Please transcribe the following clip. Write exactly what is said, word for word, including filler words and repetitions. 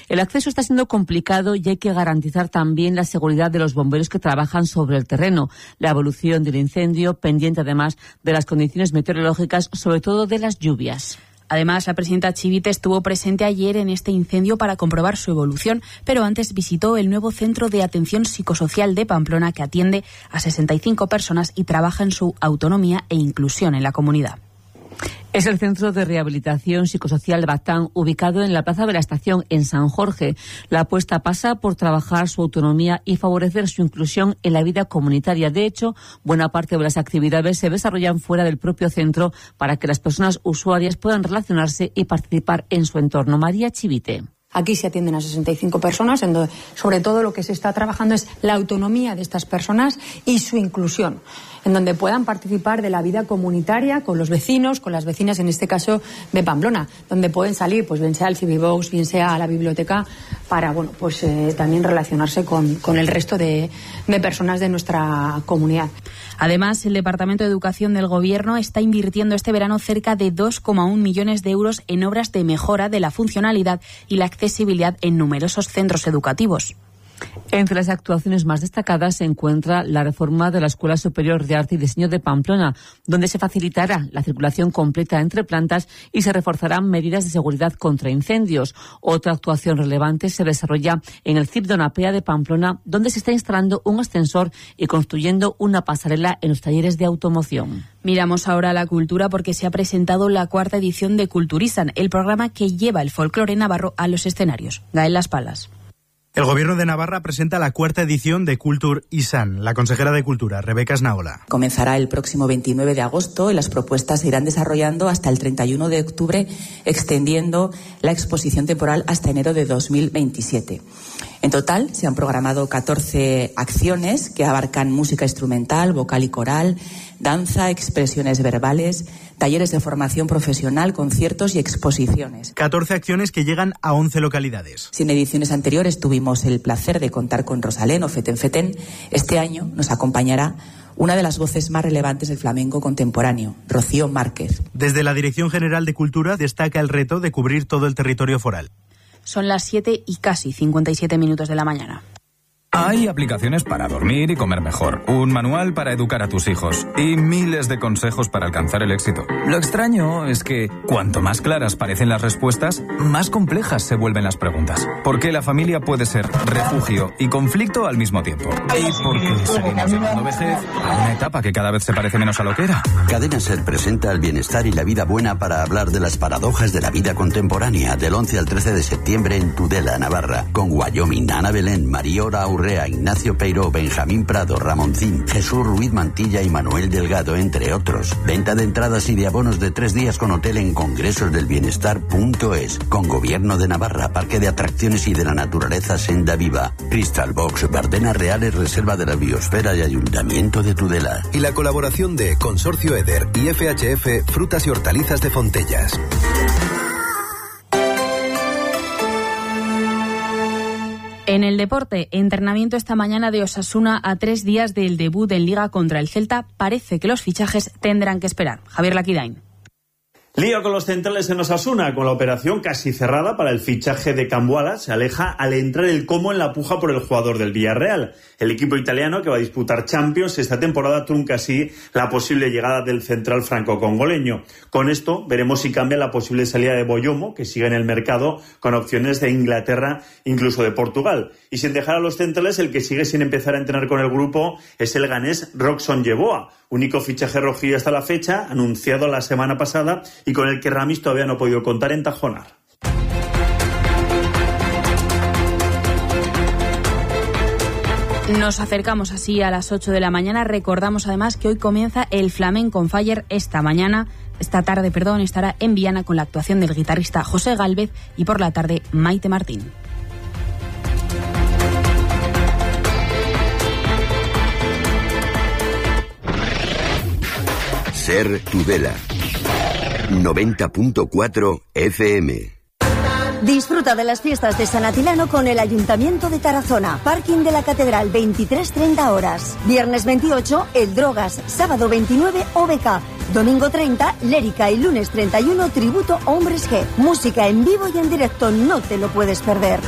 El acceso está siendo complicado y hay que garantizar también la seguridad de los bomberos que trabajan sobre el terreno, la evolución del incendio, pendiente además de las condiciones meteorológicas, sobre todo de las lluvias. Además, la presidenta Chivite estuvo presente ayer en este incendio para comprobar su evolución, pero antes visitó el nuevo Centro de Atención Psicosocial de Pamplona, que atiende a sesenta y cinco personas y trabaja en su autonomía e inclusión en la comunidad. Es el Centro de Rehabilitación Psicosocial Batán, ubicado en la Plaza de la Estación, en San Jorge. La apuesta pasa por trabajar su autonomía y favorecer su inclusión en la vida comunitaria. De hecho, buena parte de las actividades se desarrollan fuera del propio centro para que las personas usuarias puedan relacionarse y participar en su entorno. María Chivite. Aquí se atienden a sesenta y cinco personas, en donde sobre todo lo que se está trabajando es la autonomía de estas personas y su inclusión, en donde puedan participar de la vida comunitaria con los vecinos, con las vecinas, en este caso de Pamplona, donde pueden salir, pues bien sea al Cibibox, bien sea a la biblioteca, para bueno, pues eh, también relacionarse con, con el resto de, de personas de nuestra comunidad. Además, el Departamento de Educación del Gobierno está invirtiendo este verano cerca de dos coma uno millones de euros en obras de mejora de la funcionalidad y la accesibilidad en numerosos centros educativos. Entre las actuaciones más destacadas se encuentra la reforma de la Escuela Superior de Arte y Diseño de Pamplona, donde se facilitará la circulación completa entre plantas y se reforzarán medidas de seguridad contra incendios. Otra actuación relevante se desarrolla en el C I P Donapea de Pamplona, donde se está instalando un ascensor y construyendo una pasarela en los talleres de automoción. Miramos ahora a la cultura porque se ha presentado la cuarta edición de Culturizan, el programa que lleva el folclore navarro a los escenarios. Gael Las Palas. El Gobierno de Navarra presenta la cuarta edición de Culturizan. La consejera de Cultura, Rebeca Esnaola. Comenzará el próximo veintinueve de agosto y las propuestas se irán desarrollando hasta el treinta y uno de octubre, extendiendo la exposición temporal hasta enero de dos mil veintisiete. En total se han programado catorce acciones que abarcan música instrumental, vocal y coral, danza, expresiones verbales, talleres de formación profesional, conciertos y exposiciones. catorce acciones que llegan a once localidades. Si en ediciones anteriores tuvimos el placer de contar con Rosalén o Feten Feten, este año nos acompañará una de las voces más relevantes del flamenco contemporáneo, Rocío Márquez. Desde la Dirección General de Cultura destaca el reto de cubrir todo el territorio foral. Son las siete y casi cincuenta y siete minutos de la mañana. Hay aplicaciones para dormir y comer mejor, un manual para educar a tus hijos y miles de consejos para alcanzar el éxito. Lo extraño es que cuanto más claras parecen las respuestas, más complejas se vuelven las preguntas. ¿Por qué la familia puede ser refugio y conflicto al mismo tiempo? ¿Y por qué seguimos llamando vejez a una etapa que cada vez se parece menos a lo que era? Cadena Ser presenta el bienestar y la vida buena para hablar de las paradojas de la vida contemporánea, del once al trece de septiembre en Tudela, Navarra, con Wyoming, Ana Belén, Mariora Urrea, Ignacio Peiró, Benjamín Prado, Ramoncín, Jesús Ruiz Mantilla y Manuel Delgado, entre otros. Venta de entradas y de abonos de tres días con hotel en congresosdelbienestar punto es. Con Gobierno de Navarra, Parque de Atracciones y de la Naturaleza Senda Viva, Crystal Box, Bardenas Reales, Reserva de la Biosfera y Ayuntamiento de Tudela. Y la colaboración de Consorcio Eder y F H F Frutas y Hortalizas de Fontellas. En el deporte, entrenamiento esta mañana de Osasuna a tres días del debut en Liga contra el Celta. Parece que los fichajes tendrán que esperar. Javier Laquidain. Lío con los centrales en Osasuna, con la operación casi cerrada para el fichaje de Cambuala. Se aleja al entrar el Como en la puja por el jugador del Villarreal. El equipo italiano, que va a disputar Champions esta temporada, trunca así la posible llegada del central franco-congoleño. Con esto veremos si cambia la posible salida de Boyomo, que sigue en el mercado con opciones de Inglaterra, incluso de Portugal. Y sin dejar a los centrales, el que sigue sin empezar a entrenar con el grupo es el ganés Roxon Yeboah, único fichaje rojillo hasta la fecha, anunciado la semana pasada y con el que Ramis todavía no ha podido contar en Tajonar. Nos acercamos así a las ocho de la mañana. Recordamos además que hoy comienza el Flamenco on Fire. Esta mañana, esta tarde, perdón, estará en Viana con la actuación del guitarrista José Gálvez y por la tarde Maite Martín. Ser Tudela noventa punto cuatro F M. Disfruta de las fiestas de San Atilano con el Ayuntamiento de Tarazona. Parking de la Catedral, veintitrés treinta horas. Viernes veintiocho, El Drogas. Sábado veintinueve, O B K. Domingo treinta, Lérica y lunes treinta y uno, Tributo Hombres G. Música en vivo y en directo, no te lo puedes perder.